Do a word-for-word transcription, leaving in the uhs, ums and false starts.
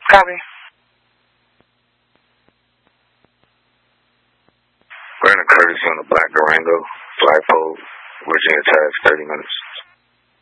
Copy. Brandon Curtis on the Black Durango, flagpole, Virginia Tax, thirty minutes.